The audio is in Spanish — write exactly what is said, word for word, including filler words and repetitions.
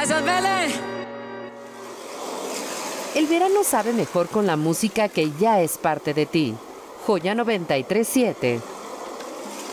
Isabelle. El verano sabe mejor con la música que ya es parte de ti. Joya noventa y tres siete.